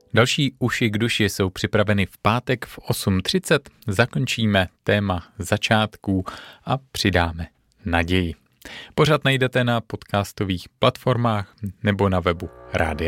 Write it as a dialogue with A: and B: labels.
A: Další Uši k duši jsou připraveny v pátek v 8:30. Zakončíme téma začátků a přidáme naději. Pořad najdete na podcastových platformách nebo na webu Rádia